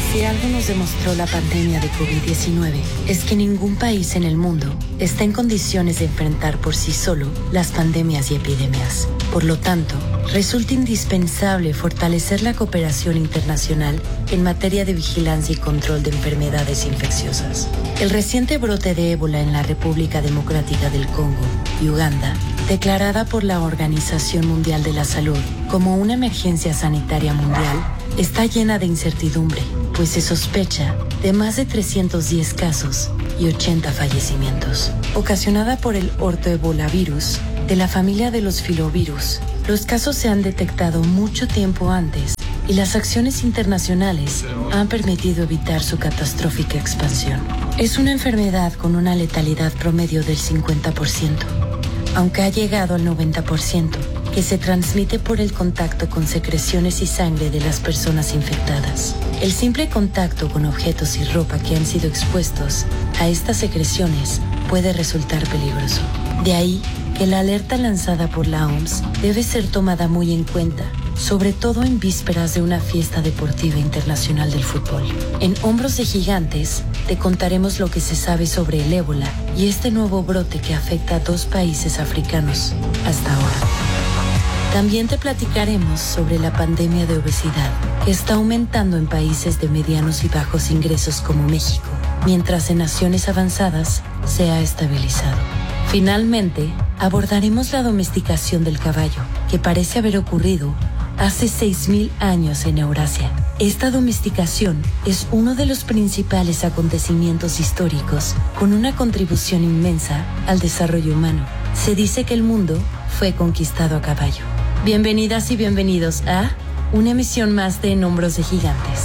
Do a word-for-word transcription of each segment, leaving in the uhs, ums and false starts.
Si algo nos demostró la pandemia de COVID diecinueve es que ningún país en el mundo está en condiciones de enfrentar por sí solo las pandemias y epidemias. Por lo tanto, resulta indispensable fortalecer la cooperación internacional en materia de vigilancia y control de enfermedades infecciosas. El reciente brote de ébola en la República Democrática del Congo y Uganda, declarada por la Organización Mundial de la Salud como una emergencia sanitaria mundial, está llena de incertidumbre, pues se sospecha de más de trescientos diez casos y ochenta fallecimientos. Ocasionada por el ortoebolavirus de la familia de los filovirus, los casos se han detectado mucho tiempo antes y las acciones internacionales han permitido evitar su catastrófica expansión. Es una enfermedad con una letalidad promedio del cincuenta por ciento, aunque ha llegado al noventa por ciento, que se transmite por el contacto con secreciones y sangre de las personas infectadas. El simple contacto con objetos y ropa que han sido expuestos a estas secreciones puede resultar peligroso. De ahí que la alerta lanzada por la O M S debe ser tomada muy en cuenta, sobre todo en vísperas de una fiesta deportiva internacional del fútbol. En Hombros de Gigantes te contaremos lo que se sabe sobre el ébola y este nuevo brote que afecta a dos países africanos hasta ahora. También te platicaremos sobre la pandemia de obesidad que está aumentando en países de medianos y bajos ingresos como México, mientras en naciones avanzadas se ha estabilizado. Finalmente, abordaremos la domesticación del caballo, que parece haber ocurrido hace seis mil años en Eurasia. Esta domesticación es uno de los principales acontecimientos históricos con una contribución inmensa al desarrollo humano. Se dice que el mundo fue conquistado a caballo. Bienvenidas y bienvenidos a una emisión más de En Hombros de Gigantes.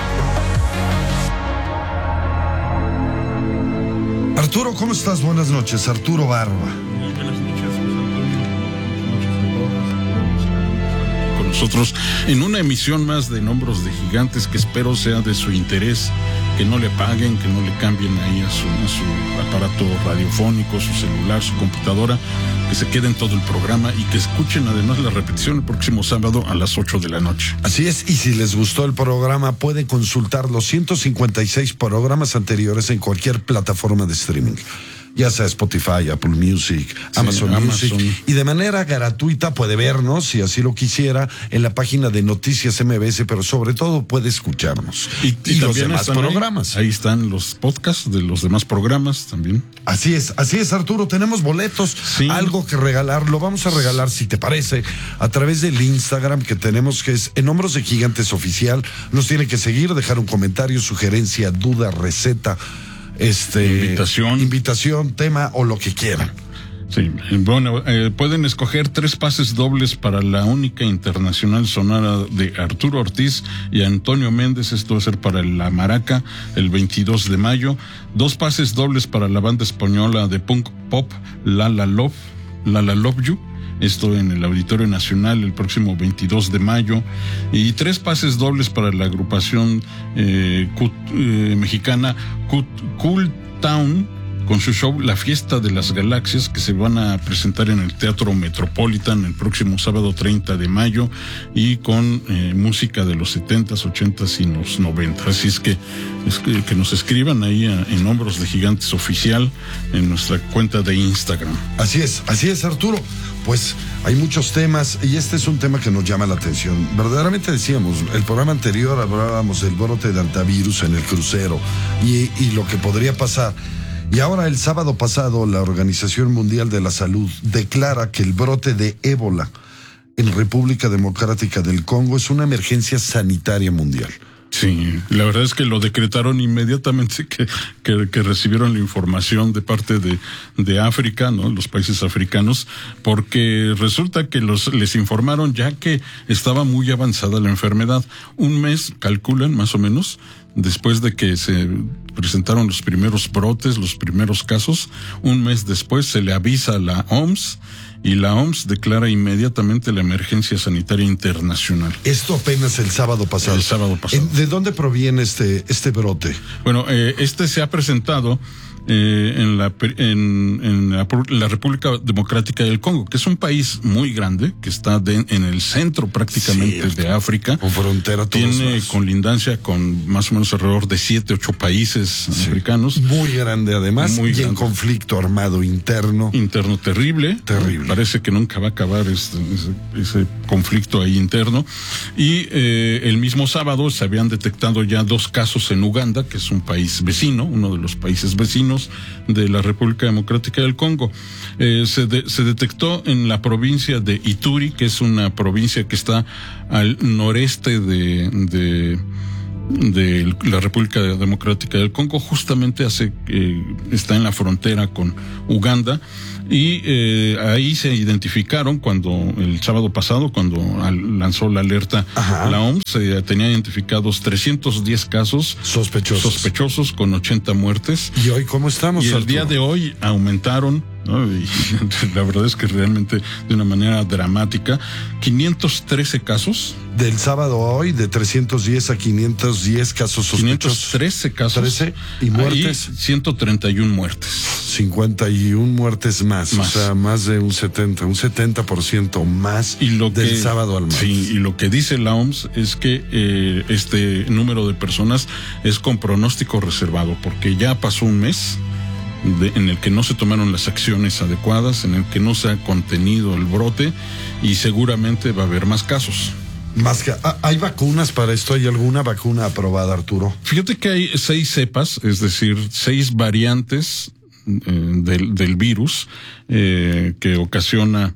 Arturo, ¿cómo estás? Buenas noches. Arturo Barba. Muy buenas noches. Con nosotros en una emisión más de En Hombros de Gigantes que espero sea de su interés, que no le paguen, que no le cambien ahí a su, a su aparato radiofónico, su celular, su computadora, que se queden todo el programa y que escuchen además la repetición el próximo sábado a las ocho de la noche. Así es, y si les gustó el programa, pueden consultar los ciento cincuenta y seis programas anteriores en cualquier plataforma de streaming, ya sea Spotify, Apple Music, Amazon, sí, Music, Amazon. Y de manera gratuita puede vernos, si así lo quisiera, en la página de Noticias M B S, pero sobre todo puede escucharnos. Y, y, y los demás programas. Ahí, ahí están los podcasts de los demás programas también. Así es, así es, Arturo, tenemos boletos, sí. Algo que regalar, lo vamos a regalar, si te parece, a través del Instagram que tenemos, que es En Hombros de Gigantes Oficial. Nos tiene que seguir, dejar un comentario, sugerencia, duda, receta, Este, invitación. invitación, tema o lo que quieran. Sí, bueno, eh, pueden escoger tres pases dobles para la única internacional sonora de Arturo Ortiz y Antonio Méndez. Esto va a ser para la Maraca el veintidós de mayo. Dos pases dobles para la banda española de punk pop La La Love, La La Love You. Esto en el Auditorio Nacional el próximo veintidós de mayo. Y tres pases dobles para la agrupación eh, cut, eh, mexicana cut, Cool Town, con su show La Fiesta de las Galaxias, que se van a presentar en el Teatro Metropolitan el próximo sábado treinta de mayo, y con eh, música de los setentas, ochentas y los noventas. Así es que, es que, que nos escriban ahí a, en Hombros de Gigantes Oficial en nuestra cuenta de Instagram. Así es, así es, Arturo. Pues hay muchos temas y este es un tema que nos llama la atención. Verdaderamente decíamos, el programa anterior hablábamos del brote de antivirus en el crucero y, y lo que podría pasar. Y ahora, el sábado pasado, la Organización Mundial de la Salud declara que el brote de ébola en República Democrática del Congo es una emergencia sanitaria mundial. Sí, la verdad es que lo decretaron inmediatamente que, que, que recibieron la información de parte de, de África, ¿no? Los países africanos, porque resulta que los les informaron ya que estaba muy avanzada la enfermedad. Un mes, calculan más o menos, después de que se presentaron los primeros brotes, los primeros casos, un mes después se le avisa a la O M S y la O M S declara inmediatamente la emergencia sanitaria internacional. Esto apenas el sábado pasado. El sábado pasado. ¿De dónde proviene este, este brote? Bueno, eh, este se ha presentado eh, en, la, en, en la, la República Democrática del Congo, que es un país muy grande, que está de, en el centro prácticamente sí, de África. Con frontera todos Tiene más. Conlindancia con más o menos alrededor de siete, ocho países sí. africanos. Muy grande además, muy y grande. en conflicto armado interno. Interno terrible. Terrible. Parece que nunca va a acabar este, ese, ese conflicto ahí interno. Y eh, el mismo sábado se habían detectado ya dos casos en Uganda, que es un país vecino, uno de los países vecinos de la República Democrática del Congo. Eh, se, de, se detectó en la provincia de Ituri, que es una provincia que está al noreste de, de, de la República Democrática del Congo, justamente hace, eh, está en la frontera con Uganda. Y eh, ahí se identificaron cuando el sábado pasado, cuando al, lanzó la alerta Ajá. la O M S, se tenían identificados trescientos diez casos sospechosos. sospechosos con ochenta muertes. ¿Y hoy cómo estamos? Y el Arturo? Día de hoy aumentaron, ¿no? Y la verdad es que realmente de una manera dramática, quinientos trece casos. Del sábado a hoy, de trescientos diez a quinientos diez casos sospechosos. quinientos trece casos. trece y muertes. Y ciento treinta y una muertes. cincuenta y una muertes más, más, o sea, más de un setenta, un setenta por ciento más y lo del que, sábado al martes. Sí, y lo que dice la O M S es que eh, este número de personas es con pronóstico reservado, porque ya pasó un mes de, en el que no se tomaron las acciones adecuadas, en el que no se ha contenido el brote y seguramente va a haber más casos. Más que, ¿hay vacunas para esto? ¿Hay alguna vacuna aprobada, Arturo? Fíjate que hay seis cepas, es decir, seis variantes eh, del, del virus eh, que ocasiona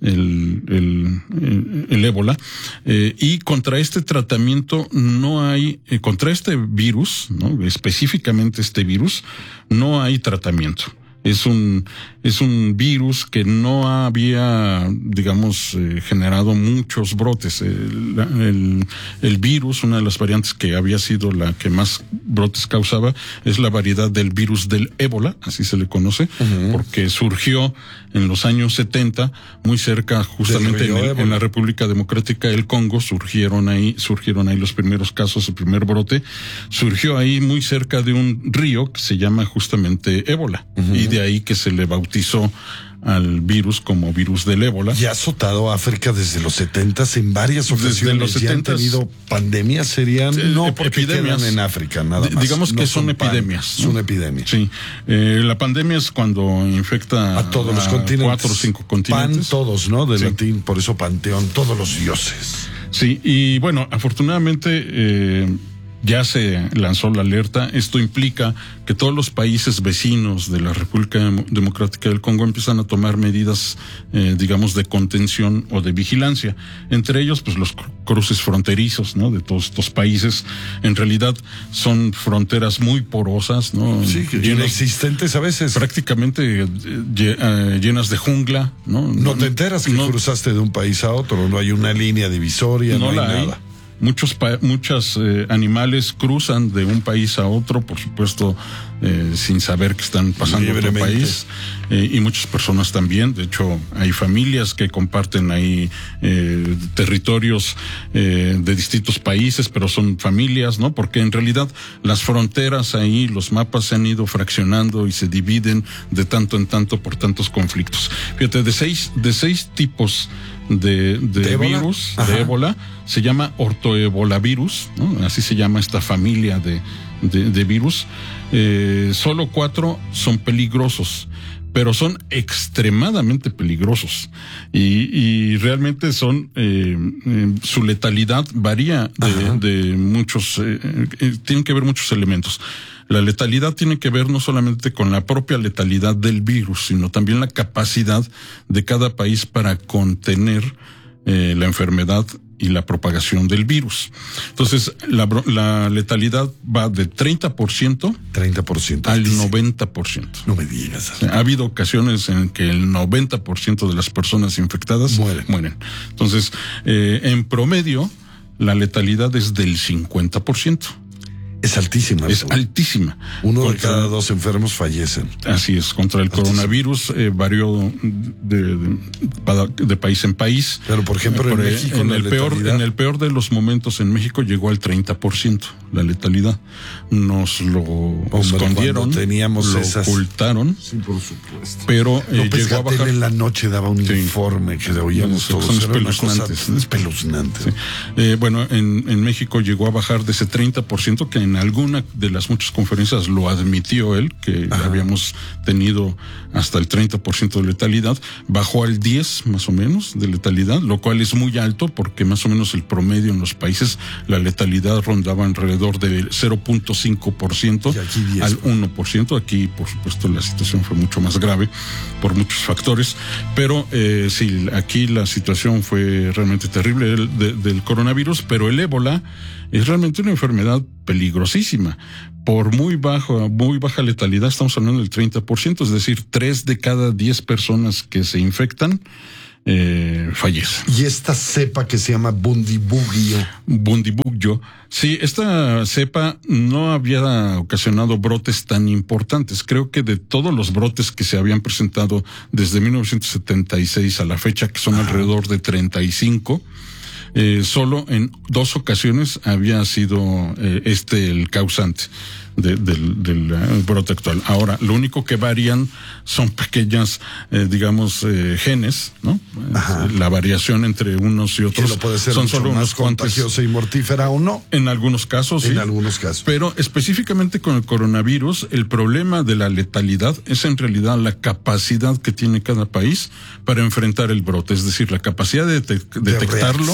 el, el, el, el ébola, eh, y contra este tratamiento no hay, eh, contra este virus, ¿no? Específicamente este virus, no hay tratamiento. Es un, es un virus que no había, digamos, eh, generado muchos brotes. El, el, el virus, una de las variantes que había sido la que más brotes causaba, es la variedad del virus del ébola, así se le conoce, uh-huh. porque surgió en los años setenta, muy cerca, justamente en, el, en la República Democrática del Congo, surgieron ahí, surgieron ahí los primeros casos, el primer brote, surgió ahí muy cerca de un río que se llama justamente ébola, uh-huh. y de ahí que se le bautizó al virus como virus del ébola. Y ha azotado a África desde los setentas en varias ocasiones. Desde los setentas, ya han tenido pandemias, serían, eh, no porque epidemias quedan en África, nada más. Digamos que no son, son epidemias. Pan, ¿no? Son epidemias. Sí. Eh, la pandemia es cuando infecta a todos a los continentes. Cuatro o cinco continentes. Pan todos, ¿no? De sí. latín, por eso panteón, todos los dioses. Sí, y bueno, afortunadamente, eh, ya se lanzó la alerta. Esto implica que todos los países vecinos de la República Democrática del Congo empiezan a tomar medidas, eh, digamos, de contención o de vigilancia. Entre ellos, pues los cruces fronterizos, ¿no? De todos estos países. En realidad son fronteras muy porosas, ¿no? Sí, que llenas, inexistentes a veces. Prácticamente eh, llenas de jungla, ¿no? No te enteras que no, cruzaste de un país a otro, no hay una línea divisoria, no, no hay nada. Hay. Muchos pa- muchos eh, animales cruzan de un país a otro, por supuesto, eh, sin saber que están pasando a otro país, eh, y muchas personas también. De hecho, hay familias que comparten ahí eh, territorios eh, de distintos países, pero son familias, ¿no? Porque en realidad las fronteras ahí, los mapas se han ido fraccionando y se dividen de tanto en tanto por tantos conflictos. Fíjate, de seis de seis tipos de, de, ¿De virus, Ajá. de ébola, se llama ortoebolavirus, ¿no? Así se llama esta familia de, de, de virus. Eh, solo cuatro son peligrosos, pero son extremadamente peligrosos y, y realmente son, eh, eh, su letalidad varía de, de muchos, eh, eh, tienen que ver muchos elementos. La letalidad tiene que ver no solamente con la propia letalidad del virus, sino también la capacidad de cada país para contener eh, la enfermedad y la propagación del virus. Entonces, la, la letalidad va de treinta por ciento, treinta por ciento al noventa por ciento. No me digas. O sea, ha habido ocasiones en que el noventa por ciento de las personas infectadas mueren. mueren. Entonces, eh, en promedio, la letalidad es del cincuenta por ciento. Es altísima. Es altísima. Uno contra, de cada dos enfermos fallecen. Así es, contra el altísima. Coronavirus eh, varió de, de, de país en país. Pero por ejemplo, Por, en México en la el peor, en el peor de los momentos en México llegó al treinta por ciento la letalidad. Nos lo Hombre, escondieron, teníamos lo esas... ocultaron. Sí, por supuesto. Pero eh, López llegó Gatell a bajar. En la noche daba un sí. informe que oíamos sí, todos. Son espeluznantes. Espeluznante. Sí. Eh, bueno, en, en México llegó a bajar de ese treinta por ciento que en alguna de las muchas conferencias lo admitió él, que Ajá. habíamos tenido hasta el treinta por ciento de letalidad, bajó al diez más o menos de letalidad, lo cual es muy alto porque más o menos el promedio en los países, la letalidad rondaba alrededor de cero punto cinco por ciento al uno por ciento. Aquí, por supuesto, la situación fue mucho más grave por muchos factores, pero eh, sí, aquí la situación fue realmente terrible del, de, del coronavirus, pero el ébola es realmente una enfermedad peligrosísima. Por muy bajo, muy baja letalidad, estamos hablando del treinta por ciento, es decir, tres de cada diez personas que se infectan eh, fallecen. Y esta cepa que se llama Bundibugyo. Bundibugyo. Sí, esta cepa no había ocasionado brotes tan importantes. Creo que de todos los brotes que se habían presentado desde mil novecientos setenta y seis a la fecha, que son Ajá. alrededor de treinta y cinco, Eh, solo en dos ocasiones había sido eh, este el causante de, del, del uh, brote actual. Ahora, lo único que varían son pequeñas, eh, digamos, eh, genes, ¿no? Ajá. La variación entre unos y otros. Que lo puede ser son solo más unos contagiosa y mortífera o no. En algunos casos, En sí. algunos casos. Pero específicamente con el coronavirus, el problema de la letalidad es en realidad la capacidad que tiene cada país para enfrentar el brote, es decir, la capacidad de, de, de detectarlo,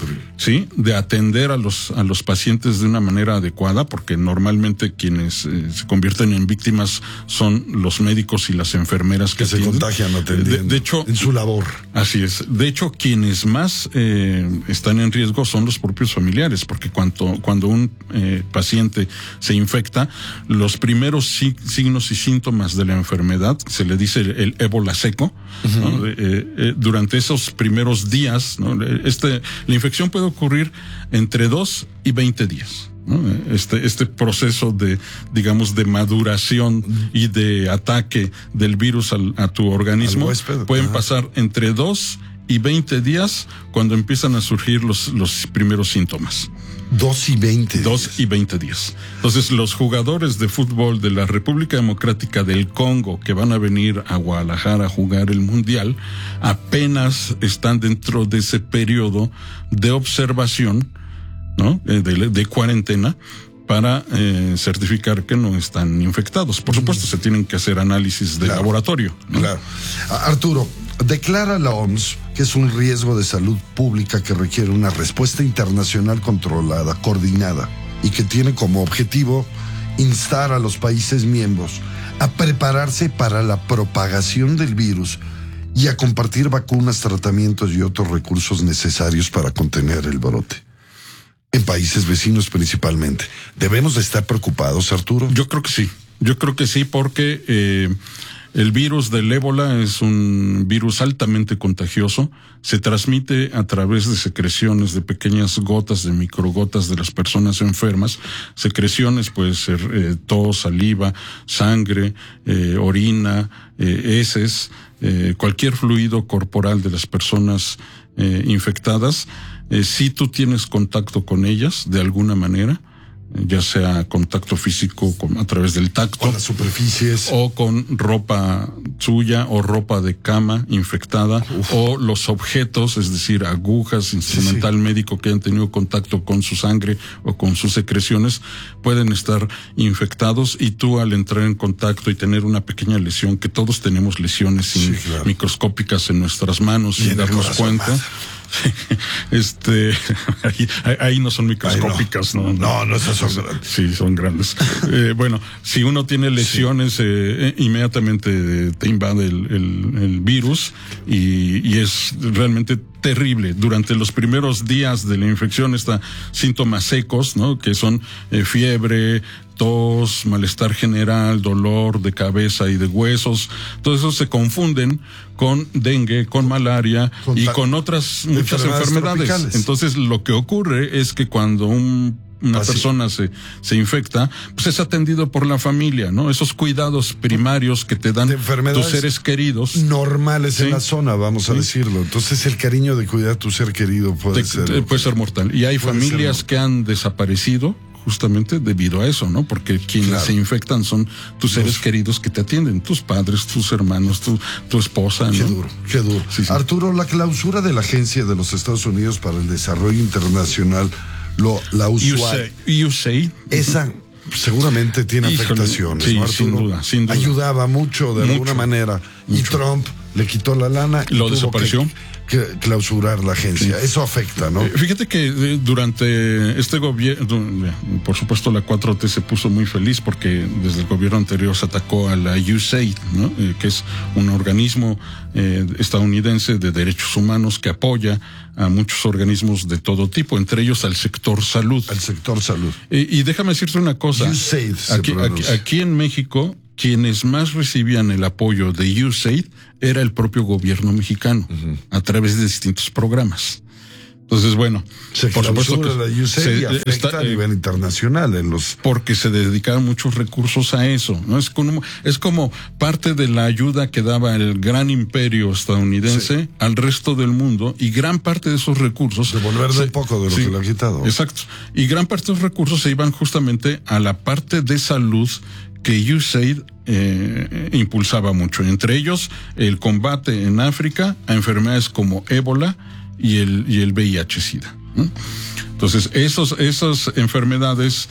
sí, de atender a los a los pacientes de una manera adecuada, porque normalmente quienes eh, se convierten en víctimas son los médicos y las enfermeras que, que se atienden. contagian atendiendo. De, de hecho, en su labor. Así es. De hecho, quienes más eh, están en riesgo son los propios familiares, porque cuando cuando un eh, paciente se infecta, los primeros sig- signos y síntomas de la enfermedad se le dice el, el ébola seco, uh-huh. ¿no? eh, eh, durante esos primeros días, ¿no? Este la infección puede ocurrir entre dos y veinte días. ¿no? Este, este proceso de, digamos, de maduración y de ataque del virus al, a tu organismo huésped, pueden ajá. pasar entre dos y veinte días cuando empiezan a surgir los, los primeros síntomas. Dos y veinte. Dos y veinte días. Entonces, los jugadores de fútbol de la República Democrática del Congo que van a venir a Guadalajara a jugar el Mundial, apenas están dentro de ese periodo de observación, ¿no? De, de, de cuarentena, para eh, certificar que no están infectados. Por supuesto, se tienen que hacer análisis de claro, laboratorio, ¿no? Claro. Arturo, declara la O M S que es un riesgo de salud pública que requiere una respuesta internacional controlada, coordinada, y que tiene como objetivo instar a los países miembros a prepararse para la propagación del virus y a compartir vacunas, tratamientos y otros recursos necesarios para contener el brote. En países vecinos principalmente. ¿Debemos de estar preocupados, Arturo? Yo creo que sí. Yo creo que sí, porque eh, el virus del ébola es un virus altamente contagioso. Se transmite a través de secreciones de pequeñas gotas, de microgotas de las personas enfermas. Secreciones puede ser eh, tos, saliva, sangre, eh, orina, eh, heces, eh, cualquier fluido corporal de las personas eh, infectadas. Eh, si tú tienes contacto con ellas de alguna manera, ya sea contacto físico con, a través del tacto, con las superficies, o con ropa suya o ropa de cama infectada, Uf. o los objetos, es decir, agujas, instrumental sí, sí. médico que han tenido contacto con su sangre o con sus secreciones, pueden estar infectados, y tú al entrar en contacto y tener una pequeña lesión, que todos tenemos lesiones sí, claro. microscópicas en nuestras manos sin darnos cuenta. Más. Este, ahí, ahí no son microscópicas, no, no, no, no, no esas son grandes. Sí, son grandes. eh, bueno, si uno tiene lesiones, sí. eh, inmediatamente te invade el, el, el virus y, y es realmente terrible. Durante los primeros días de la infección está síntomas secos, ¿no? Que son eh, fiebre, tos, malestar general, dolor de cabeza y de huesos. Todo eso se confunden con dengue, con malaria con y con otras muchas enfermedades. enfermedades. Entonces, lo que ocurre es que cuando un una Así. persona se, se infecta, pues es atendido por la familia, ¿no? Esos cuidados primarios que te dan tus seres queridos. Normales ¿sí? en la zona, vamos a sí. decirlo. Entonces el cariño de cuidar a tu ser querido puede te, ser... Te, puede ser mortal. Y hay familias que han desaparecido justamente debido a eso, ¿no? Porque quienes claro. se infectan son tus seres Los... queridos que te atienden, tus padres, tus hermanos, tu, tu esposa, Qué ¿no? duro, qué duro. Sí, sí. Arturo, la clausura de la Agencia de los Estados Unidos para el Desarrollo Internacional, lo, la usual... U S A I D. Esa... seguramente tiene Híjole, afectaciones, sí, ¿no, Arturo? Sin duda, sin duda. Ayudaba mucho de mucho, alguna manera. Mucho. Y Trump le quitó la lana. Y lo desapareció. Que, que clausurar la agencia. Sí. Eso afecta, ¿no? Eh, fíjate que eh, durante este gobierno, por supuesto la cuatro T se puso muy feliz porque desde el gobierno anterior se atacó a la U S A I D, ¿no? Eh, que es un organismo eh, estadounidense de derechos humanos que apoya a muchos organismos de todo tipo, entre ellos al sector salud. Al sector salud. Eh, y déjame decirte una cosa. U S A I D se aquí, aquí, aquí en México, quienes más recibían el apoyo de U S A I D era el propio gobierno mexicano, uh-huh. a través de distintos programas. Entonces, bueno, se por supuesto que la U S A I D se afecta está, a nivel eh, internacional en los porque se dedicaban muchos recursos a eso, ¿no? Es como es como parte de la ayuda que daba el gran imperio estadounidense sí. al resto del mundo, y gran parte de esos recursos devolverle un poco de lo sí, que le ha quitado. Exacto. Y gran parte de esos recursos se iban justamente a la parte de salud que U S A I D eh, impulsaba mucho, entre ellos el combate en África a enfermedades como ébola y el y el V I H SIDA, ¿no? Entonces esos esas enfermedades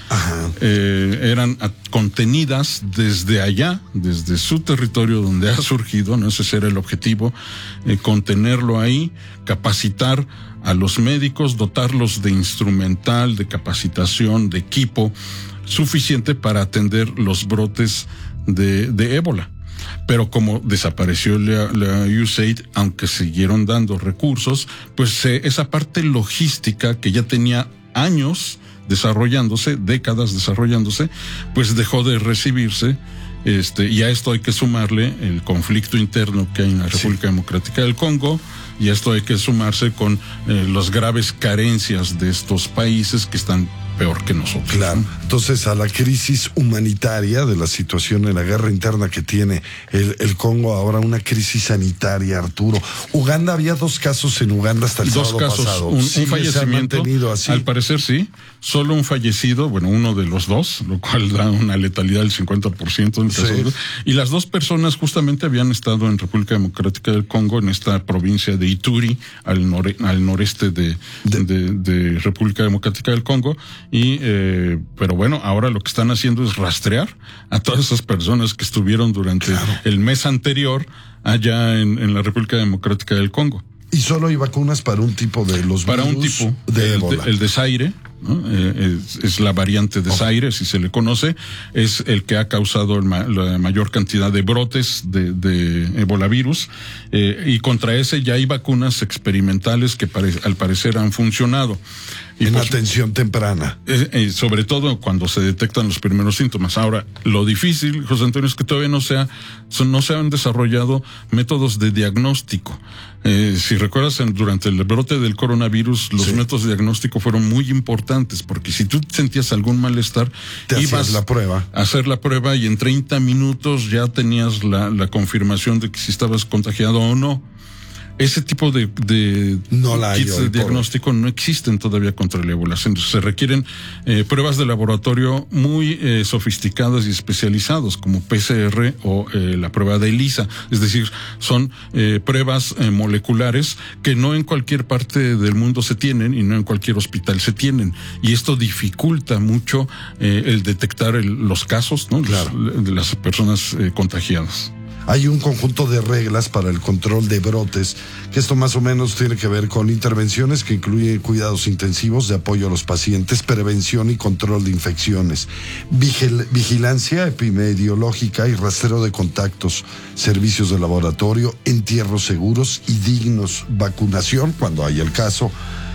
eh, eran contenidas desde allá, desde su territorio donde ha surgido, ¿no? Ese era el objetivo, eh, contenerlo ahí, capacitar a los médicos, dotarlos de instrumental, de capacitación, de equipo suficiente para atender los brotes de, de ébola. Pero como desapareció la, la U S A I D, aunque siguieron dando recursos, pues eh, esa parte logística que ya tenía años desarrollándose, décadas desarrollándose, pues dejó de recibirse. Este, y a esto hay que sumarle el conflicto interno que hay en la República sí. Democrática del Congo, y a esto hay que sumarse con eh, las graves carencias de estos países que están peor que nosotros. Claro. Entonces, a la crisis humanitaria de la situación en la guerra interna que tiene el, el Congo, ahora una crisis sanitaria, Arturo. Uganda, había dos casos en Uganda hasta el dos sábado casos, pasado. Un, un ¿Sí fallecimiento, así? Al parecer sí, solo un fallecido, bueno, uno de los dos, lo cual da una letalidad del cincuenta por ciento en el caso sí. de, y las dos personas justamente habían estado en República Democrática del Congo, en esta provincia de Ituri, al, nore, al noreste de, de... De, de República Democrática del Congo, y eh, pero bueno, ahora lo que están haciendo es rastrear a todas esas personas que estuvieron durante claro. el mes anterior allá en, en la República Democrática del Congo. Y solo hay vacunas para un tipo de los para virus un tipo de el, ébola. El de Zaire, ¿no? Eh, es, es la variante de Zaire, si se le conoce, es el que ha causado el ma la mayor cantidad de brotes de, de ébola virus, eh, y contra ese ya hay vacunas experimentales que pare al parecer han funcionado. Y en pues, atención temprana. Eh, eh, sobre todo cuando se detectan los primeros síntomas. Ahora, lo difícil, José Antonio, es que todavía no, sea, son, no se han desarrollado métodos de diagnóstico. Eh, si recuerdas, en, durante el brote del coronavirus, los sí. métodos de diagnóstico fueron muy importantes, porque si tú sentías algún malestar, te ibas la prueba. a hacer la prueba y en treinta minutos ya tenías la, la confirmación de que si estabas contagiado o no. Ese tipo de, de no la kits de diagnóstico no existen todavía contra el ébola. Se requieren eh, pruebas de laboratorio muy eh, sofisticadas y especializados, como P C R o eh, la prueba de ELISA. Es decir, son eh, pruebas eh, moleculares que no en cualquier parte del mundo se tienen y no en cualquier hospital se tienen. Y esto dificulta mucho eh, el detectar el, los casos, ¿no? Claro. Los, de las personas eh, contagiadas. Hay un conjunto de reglas para el control de brotes, que esto más o menos tiene que ver con intervenciones que incluyen cuidados intensivos de apoyo a los pacientes, prevención y control de infecciones, vigil vigilancia epidemiológica y rastreo de contactos, servicios de laboratorio, entierros seguros y dignos, vacunación cuando haya el caso,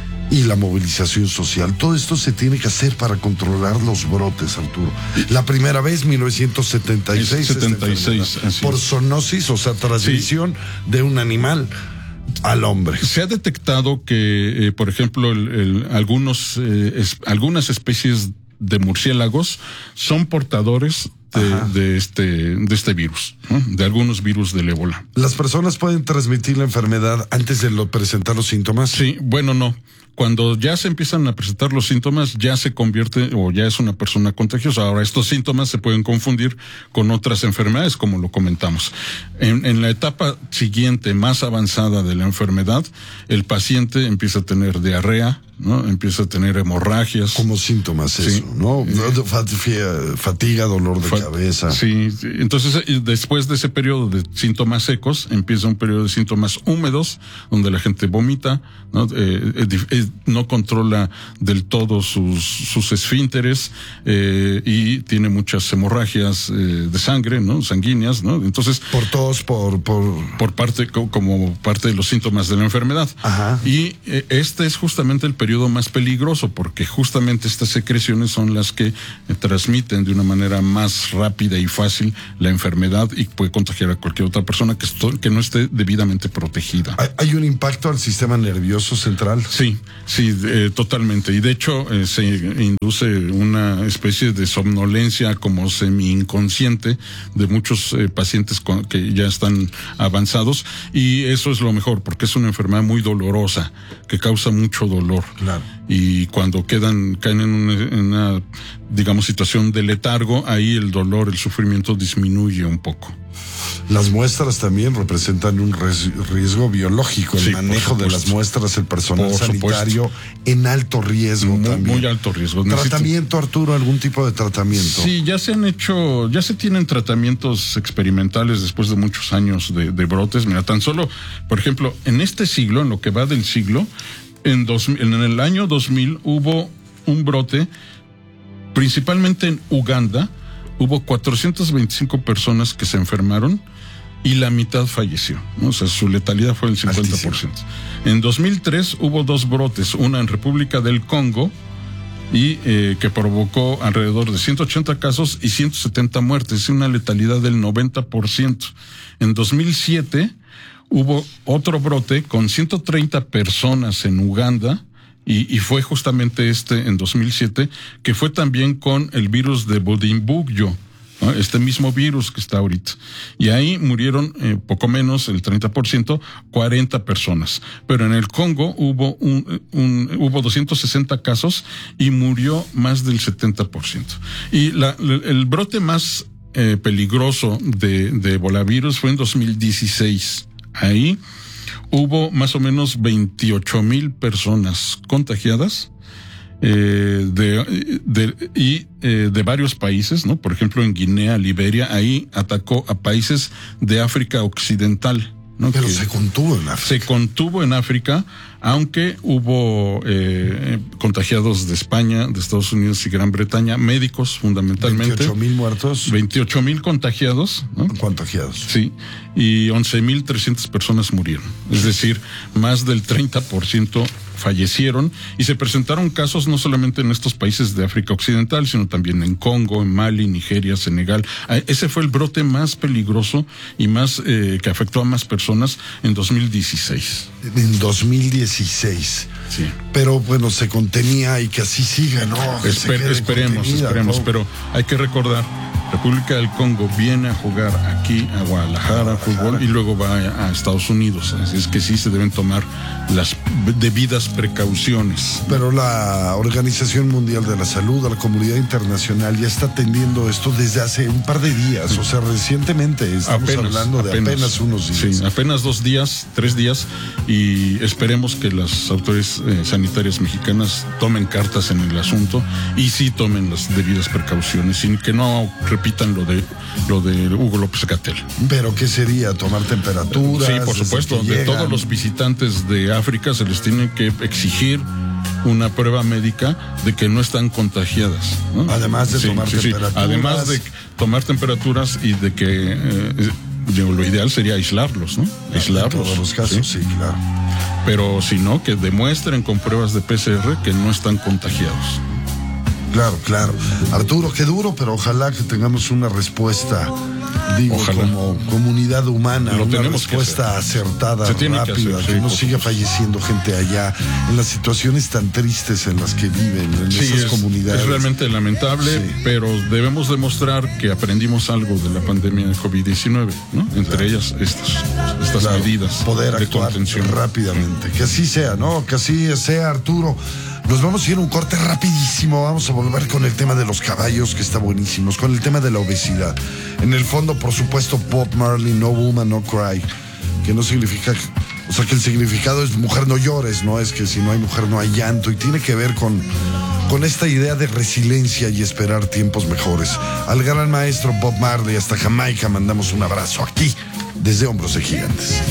y la movilización social. Todo esto se tiene que hacer para controlar los brotes, Arturo. La primera vez, mil novecientos setenta y seis, setenta y seis por zoonosis, o sea, transmisión sí. de un animal. al hombre. Se ha detectado que, eh, por ejemplo, el, el, algunos, eh, es, algunas especies de murciélagos son portadores de, de este de este virus, ¿no? De algunos virus del ébola. ¿Las personas pueden transmitir la enfermedad antes de lo, presentar los síntomas? Sí, bueno, no. Cuando ya se empiezan a presentar los síntomas, ya se convierte o ya es una persona contagiosa. Ahora, estos síntomas se pueden confundir con otras enfermedades, como lo comentamos. En, en la etapa siguiente, más avanzada de la enfermedad, el paciente empieza a tener diarrea, ¿no? Empieza a tener hemorragias. Como síntomas eso, sí. ¿no? Fatiga, dolor de Fat- cabeza. Sí, entonces después de ese periodo de síntomas secos, empieza un periodo de síntomas húmedos, donde la gente vomita, ¿no? Eh, eh, no controla del todo sus, sus esfínteres, eh, y tiene muchas hemorragias eh, de sangre, ¿no? Sanguíneas, ¿no? Entonces. Por tos, por, por. Por parte, como parte de los síntomas de la enfermedad. Ajá. Y eh, este es justamente el periodo más peligroso, porque justamente estas secreciones son las que eh, transmiten de una manera más rápida y fácil la enfermedad y puede contagiar a cualquier otra persona que, esto, que no esté debidamente protegida. ¿Hay un impacto al sistema nervioso central? Sí, sí, eh, totalmente. Y de hecho eh, se induce una especie de somnolencia como semi-inconsciente de muchos eh, pacientes con, que ya están avanzados, y eso es lo mejor, porque es una enfermedad muy dolorosa, que causa mucho dolor. Claro. Y cuando quedan, caen en una, en una, digamos, situación de letargo, ahí el dolor, el sufrimiento disminuye un poco. Las muestras también representan un riesgo biológico, el sí, manejo de las muestras, el personal por sanitario supuesto. En alto riesgo muy, también. Muy alto riesgo. ¿Tratamiento, Arturo? ¿Algún tipo de tratamiento? Sí, ya se han hecho, ya se tienen tratamientos experimentales después de muchos años de, de brotes. Mira, tan solo, por ejemplo, en este siglo, en lo que va del siglo, en, dos, en el año dos mil hubo un brote, principalmente en Uganda. Hubo cuatrocientas veinticinco personas que se enfermaron y la mitad falleció, ¿no? O sea, su letalidad fue del cincuenta por ciento. Altísimo. En dos mil tres hubo dos brotes, una en República del Congo y eh, que provocó alrededor de ciento ochenta casos y ciento setenta muertes, una letalidad del noventa por ciento. En dos mil siete hubo otro brote con ciento treinta personas en Uganda. Y, y fue justamente este en dos mil siete, que fue también con el virus de Bundibugyo, ¿no? Este mismo virus que está ahorita. Y ahí murieron eh, poco menos, el treinta por ciento, cuarenta personas. Pero en el Congo hubo un, un hubo doscientos sesenta casos y murió más del setenta por ciento. Y la, el brote más eh, peligroso de, de ebolavirus fue en dos mil dieciséis. Ahí hubo más o menos veintiocho mil personas contagiadas eh, de, de, y eh, de varios países, ¿no? Por ejemplo, en Guinea, Liberia, ahí atacó a países de África Occidental, ¿no? Pero que se contuvo en África. Se contuvo en África, aunque hubo eh, contagiados de España, de Estados Unidos y Gran Bretaña, médicos fundamentalmente. veintiocho mil muertos. veintiocho mil contagiados, ¿no? Contagiados. Sí, y once mil trescientas personas murieron. Es decir, más del treinta por ciento fallecieron, y se presentaron casos no solamente en estos países de África Occidental, sino también en Congo, en Mali, Nigeria, Senegal. Ese fue el brote más peligroso y más eh, que afectó a más personas en dos mil dieciséis. En dos mil dieciséis. Sí. Pero bueno, se contenía y que así siga, ¿no? Esper, esperemos, esperemos, ¿no? Pero hay que recordar, República del Congo viene a jugar aquí a Guadalajara, fútbol, y luego va a, a Estados Unidos. Así es que sí se deben tomar las debidas precauciones. Pero la Organización Mundial de la Salud, la comunidad internacional, ya está atendiendo esto desde hace un par de días. O sea, recientemente estamos apenas, hablando de apenas, apenas unos días. Sí, apenas dos días, tres días, y esperemos que las autoridades eh, sanitarias mexicanas tomen cartas en el asunto y sí tomen las debidas precauciones y que no repitan lo de lo de Hugo López-Gatell. ¿Pero qué sería? ¿Tomar temperaturas? Sí, por supuesto. De todos los visitantes de África se les tiene que exigir una prueba médica de que no están contagiadas, ¿no? Además de sí, tomar sí, temperaturas. Sí. Además de tomar temperaturas y de que eh, lo ideal sería aislarlos, ¿no? Aislarlos. En todos los casos, sí, sí, claro. Pero si no, que demuestren con pruebas de P C R que no están contagiados. Claro, claro. Arturo, qué duro, pero ojalá que tengamos una respuesta Digo, Ojalá. como comunidad humana, Lo una tenemos que respuesta acertada, Se tiene que rápida, hacer, que, sí, no por siga supuesto. falleciendo gente allá, en las situaciones tan tristes en las que viven, en Sí, esas es, comunidades. es realmente lamentable, Sí. pero debemos demostrar que aprendimos algo de la pandemia de COVID diecinueve, ¿no? Entre Claro. ellas estas, estas Claro, medidas poder de actuar contención. rápidamente. Que así sea, ¿no? Que así sea, Arturo. Nos vamos a ir a un corte rapidísimo. Vamos a volver con el tema de los caballos, que está buenísimo, con el tema de la obesidad. En el fondo, por supuesto, Bob Marley, No Woman, No Cry, que no significa, o sea, que el significado es mujer no llores, no es que si no hay mujer no hay llanto, y tiene que ver con, con esta idea de resiliencia y esperar tiempos mejores. Al gran maestro Bob Marley hasta Jamaica mandamos un abrazo aquí, desde Hombros de Gigantes.